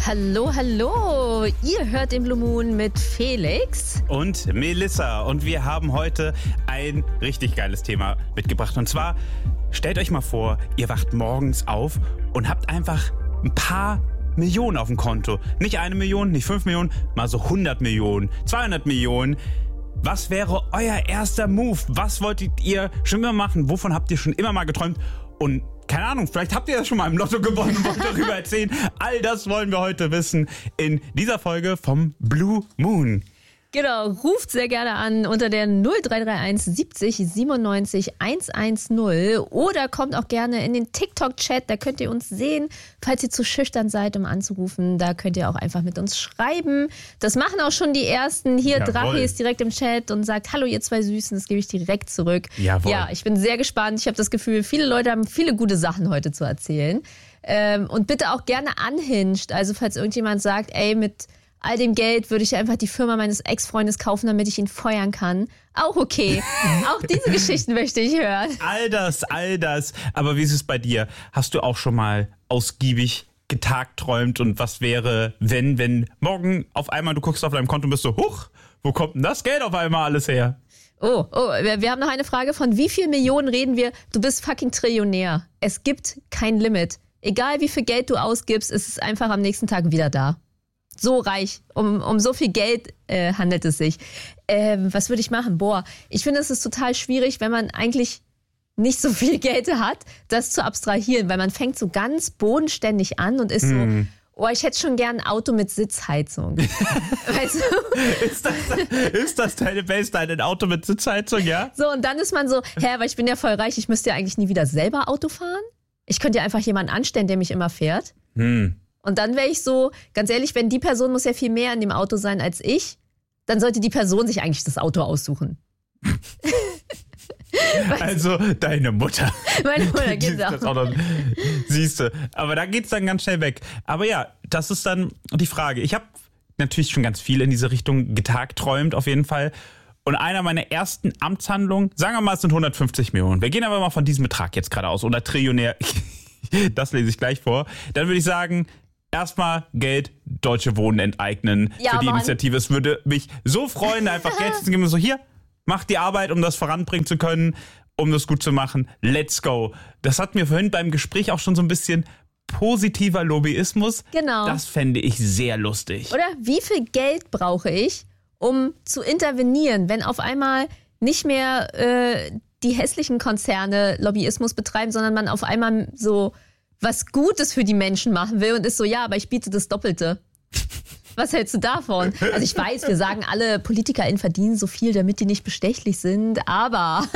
Hallo, hallo. Ihr hört den Blue Moon mit Felix und Melissa. Und wir haben heute ein richtig geiles Thema mitgebracht. Und zwar, stellt euch mal vor, ihr wacht morgens auf und habt einfach ein paar Millionen auf dem Konto. Nicht 1 Million, nicht 5 Millionen, mal so 100 Millionen, 200 Millionen. Was wäre euer erster Move? Was wolltet ihr schon immer machen? Wovon habt ihr schon immer mal geträumt? Und keine Ahnung, vielleicht habt ihr das schon mal im Lotto gewonnen und wollt darüber erzählen. All das wollen wir heute wissen in dieser Folge vom Blue Moon. Genau, ruft sehr gerne an unter der 0331 70 97 110 oder kommt auch gerne in den TikTok-Chat, da könnt ihr uns sehen, falls ihr zu schüchtern seid, um anzurufen, da könnt ihr auch einfach mit uns schreiben. Das machen auch schon die Ersten. Hier, Jawohl. Drache ist direkt im Chat und sagt, hallo ihr zwei Süßen, das gebe ich direkt zurück. Jawohl. Ja, ich bin sehr gespannt. Ich habe das Gefühl, viele Leute haben viele gute Sachen heute zu erzählen. Und bitte auch gerne unhinged, also falls irgendjemand sagt, ey, mit all dem Geld würde ich einfach die Firma meines Ex-Freundes kaufen, damit ich ihn feuern kann. Auch okay. Auch diese Geschichten möchte ich hören. All das. Aber wie ist es bei dir? Hast du auch schon mal ausgiebig getagträumt und was wäre, wenn morgen auf einmal du guckst auf deinem Konto und bist so, huch, wo kommt denn das Geld auf einmal alles her? Oh, wir haben noch eine Frage. Von wie viel Millionen reden wir? Du bist fucking Trillionär. Es gibt kein Limit. Egal wie viel Geld du ausgibst, ist es einfach am nächsten Tag wieder da. So reich, um so viel Geld handelt es sich. Was würde ich machen? Ich finde, es ist total schwierig, wenn man eigentlich nicht so viel Geld hat, das zu abstrahieren, weil man fängt so ganz bodenständig an und ist so, ich hätte schon gern ein Auto mit Sitzheizung. Weißt du? Ist das deine Baseline, ein Auto mit Sitzheizung, ja? So, und dann ist man so, aber ich bin ja voll reich, ich müsste ja eigentlich nie wieder selber Auto fahren. Ich könnte ja einfach jemanden anstellen, der mich immer fährt. Und dann wäre ich so, ganz ehrlich, wenn die Person muss ja viel mehr in dem Auto sein als ich, dann sollte die Person sich eigentlich das Auto aussuchen. Also deine Mutter. Meine Mutter, genau. Siehst du, aber da geht's dann ganz schnell weg. Aber ja, das ist dann die Frage. Ich habe natürlich schon ganz viel in diese Richtung getagträumt, auf jeden Fall. Und einer meiner ersten Amtshandlungen, sagen wir mal, es sind 150 Millionen. Wir gehen aber mal von diesem Betrag jetzt gerade aus. Oder Trillionär, das lese ich gleich vor. Dann würde ich sagen, erstmal Geld, Deutsche Wohnen enteignen für die Initiative. Es würde mich so freuen, einfach Geld zu geben. So, hier, mach die Arbeit, um das voranbringen zu können, um das gut zu machen. Let's go. Das hat mir vorhin beim Gespräch auch schon so ein bisschen positiver Lobbyismus. Genau. Das fände ich sehr lustig. Oder wie viel Geld brauche ich, um zu intervenieren, wenn auf einmal nicht mehr die hässlichen Konzerne Lobbyismus betreiben, sondern man auf einmal so was Gutes für die Menschen machen will und ist so, aber ich biete das Doppelte. Was hältst du davon? Also ich weiß, wir sagen alle, PolitikerInnen verdienen so viel, damit die nicht bestechlich sind, aber...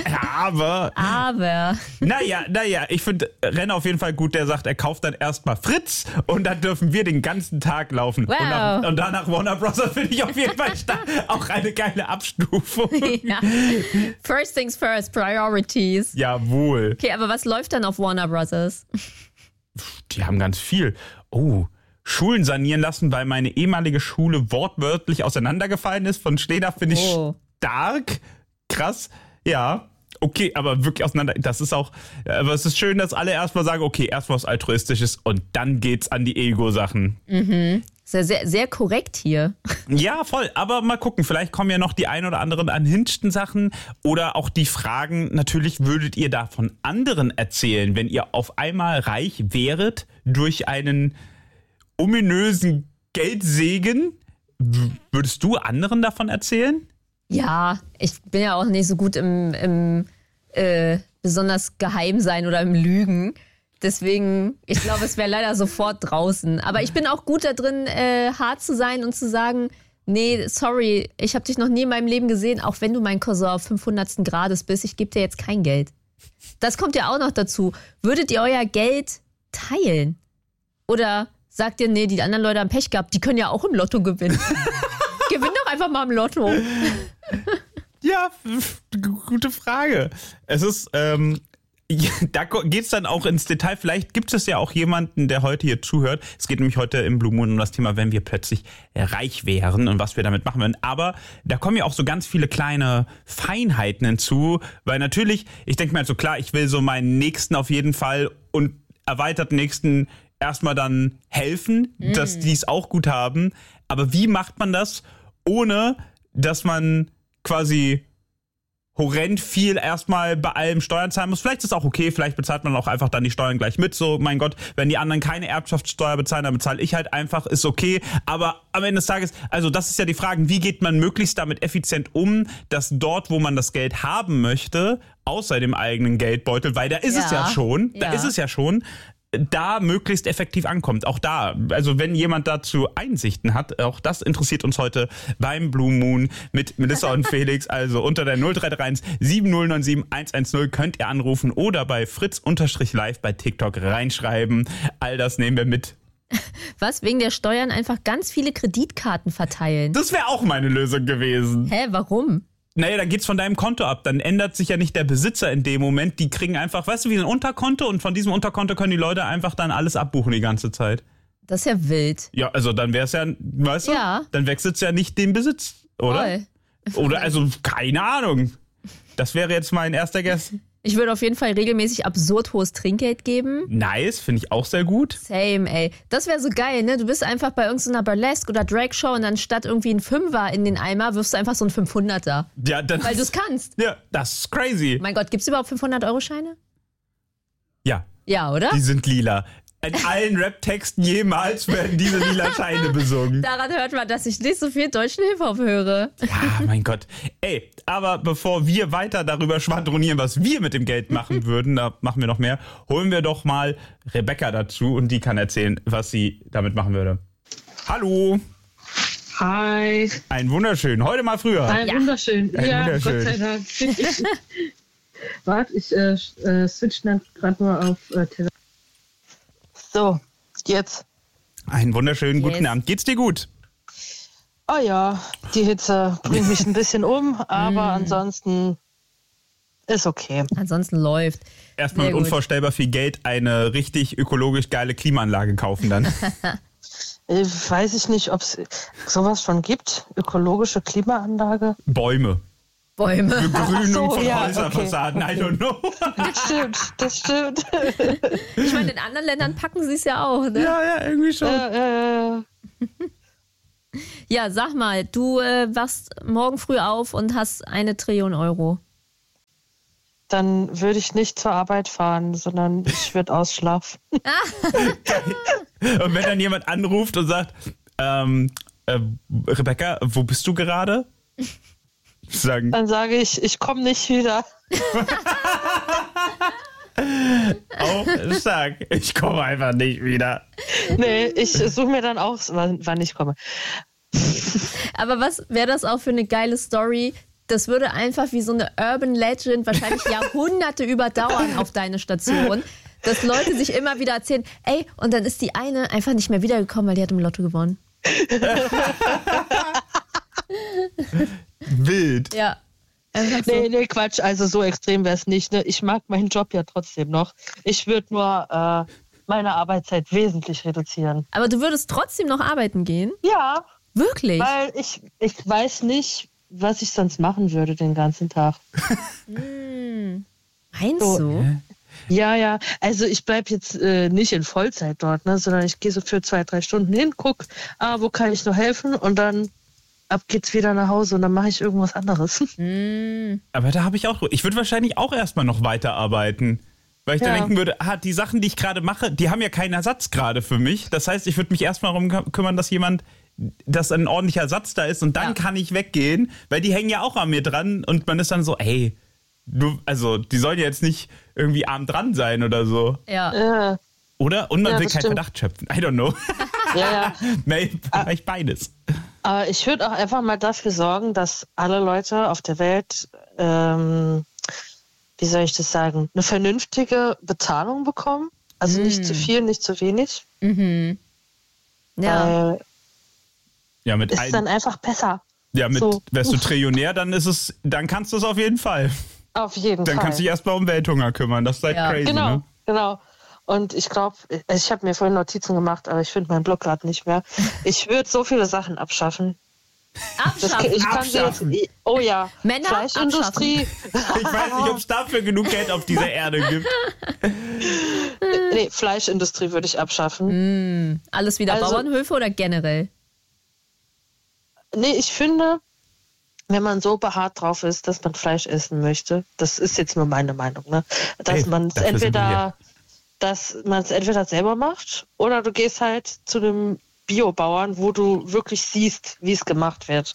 Naja, ich finde Renner auf jeden Fall gut, der sagt, er kauft dann erstmal Fritz und dann dürfen wir den ganzen Tag laufen. Wow. Und danach Warner Bros. Finde ich auf jeden Fall auch eine geile Abstufung. Ja. First things first, priorities. Jawohl. Okay, aber was läuft dann auf Warner Bros.? Die haben ganz viel. Schulen sanieren lassen, weil meine ehemalige Schule wortwörtlich auseinandergefallen ist. Von Schleder finde ich stark. Krass. Ja. Okay, aber wirklich auseinander. Das ist auch, aber es ist schön, dass alle erstmal sagen, okay, erstmal was Altruistisches und dann geht's an die Ego-Sachen. Sehr, sehr, sehr korrekt hier. Ja, voll. Aber mal gucken, vielleicht kommen ja noch die ein oder anderen unhingeden Sachen oder auch die Fragen, natürlich würdet ihr da von anderen erzählen, wenn ihr auf einmal reich wäret durch einen ominösen Geldsegen. Würdest du anderen davon erzählen? Ja, ich bin ja auch nicht so gut im besonders geheim sein oder im Lügen. Deswegen, ich glaube, es wäre leider sofort draußen. Aber ich bin auch gut da drin, hart zu sein und zu sagen, nee, sorry, ich habe dich noch nie in meinem Leben gesehen, auch wenn du mein Cousin auf 500. Grades bist, ich gebe dir jetzt kein Geld. Das kommt ja auch noch dazu. Würdet ihr euer Geld teilen? Oder sagt ihr, nee, die anderen Leute haben Pech gehabt, die können ja auch im Lotto gewinnen. Gewinn doch einfach mal im Lotto. Ja, gute Frage. Es ist, da geht's dann auch ins Detail. Vielleicht gibt es ja auch jemanden, der heute hier zuhört. Es geht nämlich heute im Blue Moon um das Thema, wenn wir plötzlich reich wären und was wir damit machen würden. Aber da kommen ja auch so ganz viele kleine Feinheiten hinzu. Weil natürlich, ich denke mir halt so, klar, ich will so meinen Nächsten auf jeden Fall und erweitert Nächsten erstmal dann helfen, dass die es auch gut haben. Aber wie macht man das, ohne dass man quasi horrend viel erstmal bei allem Steuern zahlen muss? Vielleicht ist es auch okay, vielleicht bezahlt man auch einfach dann die Steuern gleich mit. So, mein Gott, wenn die anderen keine Erbschaftssteuer bezahlen, dann bezahle ich halt einfach, ist okay. Aber am Ende des Tages, also das ist ja die Frage, wie geht man möglichst damit effizient um, dass dort, wo man das Geld haben möchte, außer dem eigenen Geldbeutel, weil da ist es ja schon, da möglichst effektiv ankommt. Auch da, also wenn jemand dazu Einsichten hat, auch das interessiert uns heute beim Blue Moon mit Melissa und Felix. Also unter der 0331 7097 110 könnt ihr anrufen oder bei Fritz_live bei TikTok reinschreiben. All das nehmen wir mit. Was? Wegen der Steuern einfach ganz viele Kreditkarten verteilen? Das wäre auch meine Lösung gewesen. Hä, warum? Naja, dann geht's von deinem Konto ab. Dann ändert sich ja nicht der Besitzer in dem Moment. Die kriegen einfach, weißt du, wie ein Unterkonto und von diesem Unterkonto können die Leute einfach dann alles abbuchen die ganze Zeit. Das ist ja wild. Ja, also dann wär's ja, weißt du, dann wechselt's ja nicht den Besitz, oder? Voll. Oder, also, keine Ahnung. Das wäre jetzt mein erster Guess. Ich würde auf jeden Fall regelmäßig absurd hohes Trinkgeld geben. Nice, finde ich auch sehr gut. Same, ey. Das wäre so geil, ne? Du bist einfach bei irgendeiner Burlesque- oder Drag-Show und anstatt irgendwie ein Fünfer in den Eimer, wirfst du einfach so einen 500er. Ja, das, weil du es kannst. Ja, das ist crazy. Mein Gott, gibt's überhaupt 500-Euro-Scheine? Ja. Ja, oder? Die sind lila. In allen Rap-Texten jemals werden diese lila Scheine besungen. Daran hört man, dass ich nicht so viel deutschen Hip-Hop höre. Ja, mein Gott. Ey, aber bevor wir weiter darüber schwadronieren, was wir mit dem Geld machen würden, da machen wir noch mehr, holen wir doch mal Rebecca dazu und die kann erzählen, was sie damit machen würde. Hallo. Hi. Ein wunderschön. Heute mal früher. Wunderschön. Ja, wunderschön. Gott sei Dank. Warte, ich switch dann gerade nur auf Telefon. So, jetzt. Einen wunderschönen guten Abend. Geht's dir gut? Oh ja, die Hitze bringt mich ein bisschen um, aber ansonsten ist okay. Ansonsten läuft. Erstmal mit unvorstellbar viel Geld eine richtig ökologisch geile Klimaanlage kaufen dann. Weiß ich nicht, ob es sowas schon gibt. Ökologische Klimaanlage. Begrünung von Häuserfassaden, okay. I don't know. Das stimmt. Ich meine, in anderen Ländern packen sie es ja auch, ne? Ja, irgendwie schon. Ja, sag mal, du wachst morgen früh auf und hast 1 Trillion Euro. Dann würde ich nicht zur Arbeit fahren, sondern ich würde ausschlafen. Und wenn dann jemand anruft und sagt, Rebecca, wo bist du gerade? Dann sage ich komme nicht wieder. Oh, sag, ich komme einfach nicht wieder. Nee, ich suche mir dann aus, wann ich komme. Aber was wäre das auch für eine geile Story? Das würde einfach wie so eine Urban Legend wahrscheinlich Jahrhunderte überdauern auf deine Station. Dass Leute sich immer wieder erzählen, ey, und dann ist die eine einfach nicht mehr wiedergekommen, weil die hat im Lotto gewonnen. Wild. Ja. So. Nee, Quatsch, also so extrem wäre es nicht. Ne? Ich mag meinen Job ja trotzdem noch. Ich würde nur meine Arbeitszeit wesentlich reduzieren. Aber du würdest trotzdem noch arbeiten gehen? Ja. Wirklich? Weil ich weiß nicht, was ich sonst machen würde den ganzen Tag. Meinst du? Ja. Also ich bleibe jetzt nicht in Vollzeit dort, ne, sondern ich gehe so für 2-3 Stunden hin, guck, wo kann ich noch helfen und dann ab geht's wieder nach Hause und dann mache ich irgendwas anderes. Aber da habe ich würde wahrscheinlich auch erstmal noch weiterarbeiten. Weil ich dann denken würde, die Sachen, die ich gerade mache, die haben ja keinen Ersatz gerade für mich. Das heißt, ich würde mich erstmal darum kümmern, dass ein ordentlicher Ersatz da ist und dann kann ich weggehen, weil die hängen ja auch an mir dran und man ist dann so, ey, die sollen ja jetzt nicht irgendwie arm dran sein oder so. Ja. Oder? Und man will keinen Verdacht schöpfen. I don't know. Ja. Vielleicht beides. Aber ich würde auch einfach mal dafür sorgen, dass alle Leute auf der Welt, wie soll ich das sagen, eine vernünftige Bezahlung bekommen. Also nicht zu viel, nicht zu wenig. Mhm. Ja. Ist dann einfach besser. Ja, wärst du Trillionär, dann kannst du es auf jeden Fall. Auf jeden Fall. Dann kannst du dich erstmal um Welthunger kümmern. Das ist halt crazy. Genau. Und ich glaube, ich habe mir vorhin Notizen gemacht, aber ich finde meinen Blog gerade nicht mehr. Ich würde so viele Sachen abschaffen. Abschaffen. Ich kann sie jetzt. Oh ja. Männer Fleischindustrie. Ich weiß nicht, ob es dafür genug Geld auf dieser Erde gibt. Nee, Fleischindustrie würde ich abschaffen. Alles wieder Also- Bauernhöfe oder generell? Nee, ich finde, wenn man so beharrt drauf ist, dass man Fleisch essen möchte, das ist jetzt nur meine Meinung, ne? Dass Hey, man es dafür sind wir entweder selber macht oder du gehst halt zu einem Biobauern, wo du wirklich siehst, wie es gemacht wird.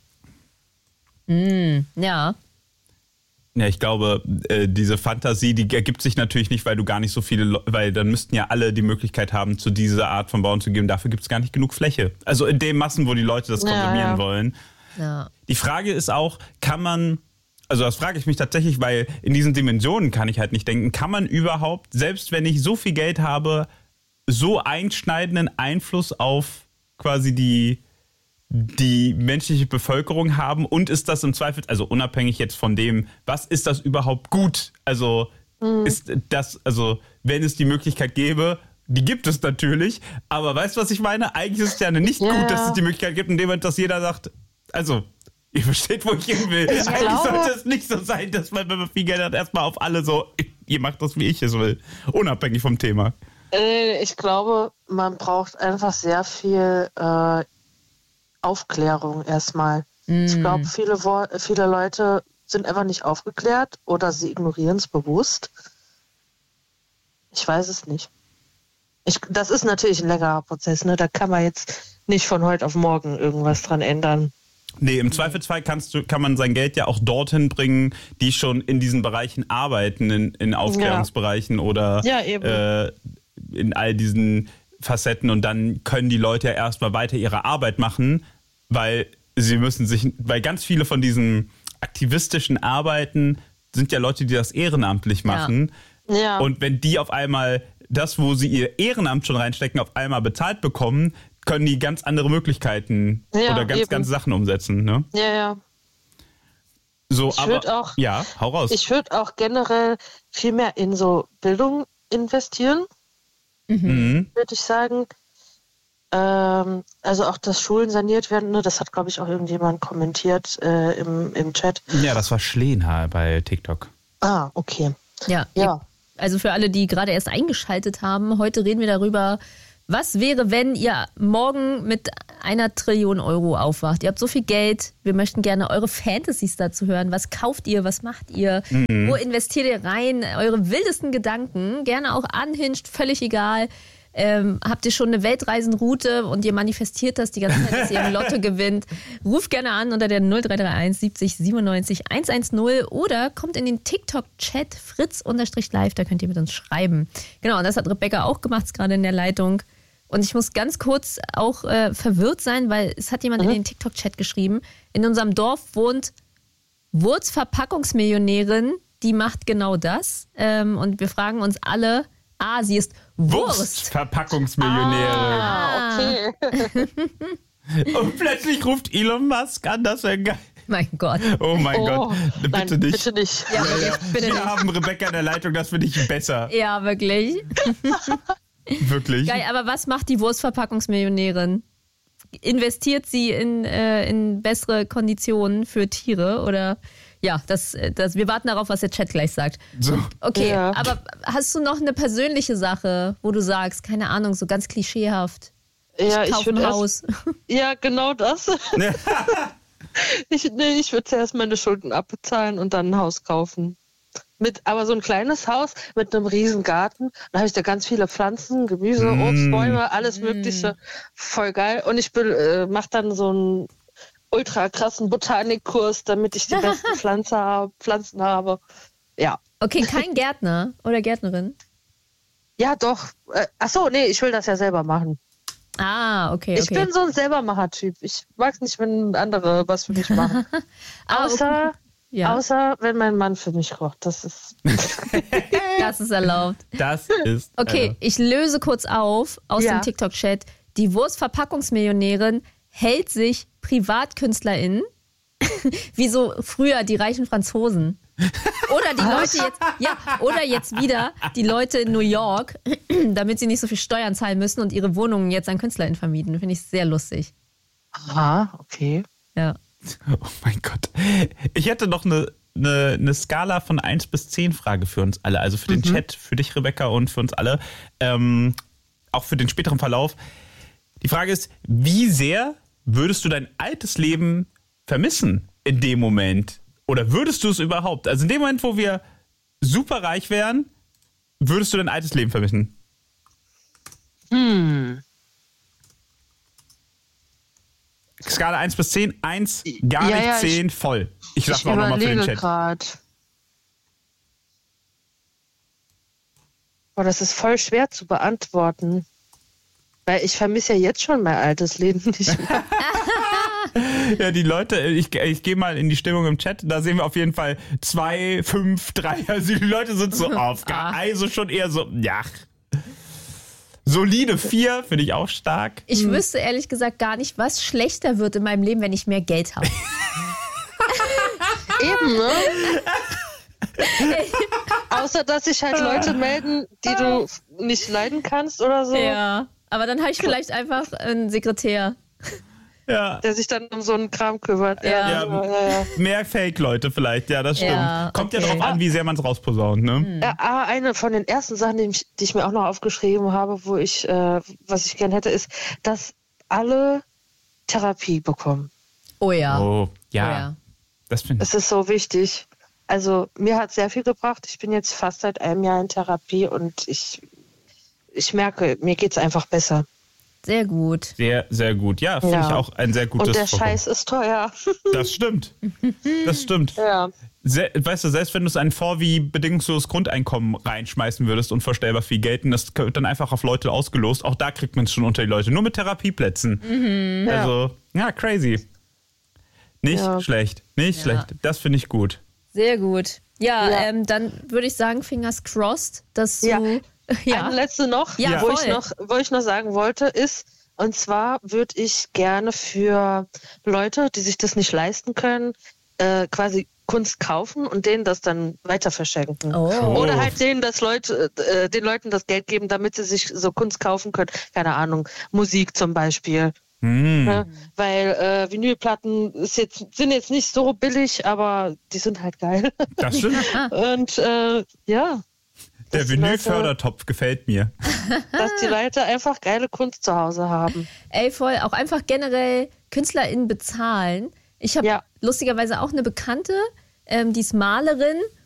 Ja. Ja, ich glaube, diese Fantasie, die ergibt sich natürlich nicht, weil du gar nicht so viele, weil dann müssten ja alle die Möglichkeit haben, zu dieser Art von Bauern zu geben. Dafür gibt es gar nicht genug Fläche. Also in den Massen, wo die Leute das konsumieren wollen. Ja. Die Frage ist auch, kann man, also das frage ich mich tatsächlich, weil in diesen Dimensionen kann ich halt nicht denken, kann man überhaupt, selbst wenn ich so viel Geld habe, so einschneidenden Einfluss auf quasi die menschliche Bevölkerung haben, und ist das im Zweifel, also unabhängig jetzt von dem, was ist das überhaupt gut? Also ist das, also wenn es die Möglichkeit gäbe, die gibt es natürlich, aber weißt du, was ich meine? Eigentlich ist es ja nicht gut, dass es die Möglichkeit gibt, indem dass jeder sagt, also ihr versteht, wo ich hin will. Eigentlich sollte es nicht so sein, dass man, wenn man viel Geld hat, erstmal auf alle so, ihr macht das, wie ich es will, unabhängig vom Thema. Ich glaube, man braucht einfach sehr viel Aufklärung erstmal. Ich glaube, viele Leute sind einfach nicht aufgeklärt oder sie ignorieren es bewusst. Ich weiß es nicht. Das ist natürlich ein längerer Prozess, ne? Da kann man jetzt nicht von heute auf morgen irgendwas dran ändern. Nee, im Zweifelsfall kann man sein Geld ja auch dorthin bringen, die schon in diesen Bereichen arbeiten, in Aufklärungsbereichen oder in all diesen Facetten, und dann können die Leute ja erstmal weiter ihre Arbeit machen, weil ganz viele von diesen aktivistischen Arbeiten sind ja Leute, die das ehrenamtlich machen. Ja. Und wenn die auf einmal das, wo sie ihr Ehrenamt schon reinstecken, auf einmal bezahlt bekommen, können die ganz andere Möglichkeiten oder ganz Sachen umsetzen. Ne? Ja. So, Ja, hau raus. Ich würde auch generell viel mehr in so Bildung investieren, würde ich sagen. Also auch, dass Schulen saniert werden, ne? Das hat, glaube ich, auch irgendjemand kommentiert im Chat. Ja, das war Schlehenhaar bei TikTok. Ah, okay. Ja. Also für alle, die gerade erst eingeschaltet haben, heute reden wir darüber, was wäre, wenn ihr morgen mit 1 Trillion Euro aufwacht? Ihr habt so viel Geld, wir möchten gerne eure Fantasies dazu hören. Was kauft ihr, was macht ihr? Wo investiert ihr rein? Eure wildesten Gedanken, gerne auch unhinged, völlig egal. Habt ihr schon eine Weltreisenroute und ihr manifestiert das die ganze Zeit, dass ihr im Lotto gewinnt? Ruft gerne an unter der 0331 70 97 110 oder kommt in den TikTok-Chat fritz_live, da könnt ihr mit uns schreiben. Genau, und das hat Rebecca auch gemacht, gerade in der Leitung. Und ich muss ganz kurz auch verwirrt sein, weil es hat jemand in den TikTok-Chat geschrieben, in unserem Dorf wohnt Wurzverpackungsmillionärin, die macht genau das. Und wir fragen uns alle, sie ist Wurstverpackungsmillionärin. Okay. Und plötzlich ruft Elon Musk an, das wäre geil. Mein Gott. Oh mein Gott, bitte nein, nicht. Bitte nicht. Ja, bitte Wir nicht. haben Rebecca in der Leitung, das finde ich besser. Ja, wirklich. Wirklich. Geil, aber was macht die Wurstverpackungsmillionärin? Investiert sie in bessere Konditionen für Tiere oder... Ja, wir warten darauf, was der Chat gleich sagt. So. Okay, Ja. aber hast du noch eine persönliche Sache, wo du sagst, keine Ahnung, so ganz klischeehaft, Ja, ich kaufe ein Haus. Ja, genau das. Ich würde zuerst meine Schulden abbezahlen und dann ein Haus kaufen. Aber so ein kleines Haus mit einem riesen Garten. Da habe ich da ganz viele Pflanzen, Gemüse, Obstbäume, alles Mögliche. Voll geil. Und ich mache dann so einen ultra krassen Botanikkurs, damit ich die besten Pflanzen habe. Ja. Okay, kein Gärtner oder Gärtnerin? Ja, doch. Achso, nee, ich will das ja selber machen. Okay. Ich bin so ein Selbermacher-Typ. Ich mag es nicht, wenn andere was für mich machen. Außer wenn mein Mann für mich kocht. Das ist erlaubt. Das ist Okay, ich löse kurz auf aus dem TikTok-Chat. Die Wurstverpackungsmillionärin hält sich PrivatkünstlerInnen wie so früher die reichen Franzosen. Oder die Leute jetzt wieder die Leute in New York, damit sie nicht so viel Steuern zahlen müssen und ihre Wohnungen jetzt an KünstlerInnen vermieten. Finde ich sehr lustig. Aha, okay. Ja. Oh mein Gott. Ich hätte noch eine Skala von 1 bis 10 Frage für uns alle. Also für den Chat, für dich, Rebecca, und für uns alle. Auch für den späteren Verlauf. Die Frage ist, wie sehr würdest du dein altes Leben vermissen in dem Moment? Oder würdest du es überhaupt? Also in dem Moment, wo wir super reich wären, würdest du dein altes Leben vermissen? Skala 1 bis 10, 1 gar nicht, 10 voll. Ich sag's auch nochmal für den Chat. Grad. Boah, das ist voll schwer zu beantworten. Weil ich vermisse ja jetzt schon mein altes Leben nicht mehr. Ja, die Leute, ich gehe mal in die Stimmung im Chat, da sehen wir auf jeden Fall 2, 5, 3. Also die Leute sind so auf. Also schon eher so, ja. Solide 4, finde ich auch stark. Ich wüsste ehrlich gesagt gar nicht, was schlechter wird in meinem Leben, wenn ich mehr Geld habe. Eben, ne? Außer, dass sich halt Leute melden, die du nicht leiden kannst oder so. Ja, aber dann habe ich vielleicht einfach einen Sekretär. Ja. Der sich dann um so einen Kram kümmert. Ja. Mehr Fake-Leute vielleicht, ja, das stimmt. Ja, Kommt ja okay. drauf an, wie sehr man es rausposaunt, ne? Ja, aber eine von den ersten Sachen, die ich mir auch noch aufgeschrieben habe, was ich gern hätte, ist, dass alle Therapie bekommen. Oh ja. Oh, ja. Oh ja. Das finde ich. Es ist so wichtig. Also mir hat sehr viel gebracht. Ich bin jetzt fast seit einem Jahr in Therapie und ich merke, mir geht's einfach besser. Sehr gut. Sehr, sehr gut. Ja, finde ich auch ein sehr gutes Und der Vorkommen. Scheiß ist teuer. Das stimmt. Das stimmt. Ja. Weißt du, selbst wenn du es ein wie bedingungsloses Grundeinkommen reinschmeißen würdest, unvorstellbar viel Geld, und das wird dann einfach auf Leute ausgelost, auch da kriegt man es schon unter die Leute. Nur mit Therapieplätzen. Also, ja, crazy. Nicht schlecht. Nicht schlecht. Das finde ich gut. Sehr gut. Ja. Dann würde ich sagen, fingers crossed, dass du... Ja. Ja. Eine letzte noch, Ja, wo ich noch sagen wollte, ist, und zwar würde ich gerne für Leute, die sich das nicht leisten können, quasi Kunst kaufen und denen das dann weiter verschenken. Oh. Oder halt den Leuten das Geld geben, damit sie sich so Kunst kaufen können. Keine Ahnung, Musik zum Beispiel. Ne? Weil Vinylplatten sind jetzt nicht so billig, aber die sind halt geil. Das stimmt. Und ja. Der Vinylfördertopf gefällt mir. Dass die Leute einfach geile Kunst zu Hause haben. Ey, voll. Auch einfach generell KünstlerInnen bezahlen. Ich habe lustigerweise auch eine Bekannte, die ist Malerin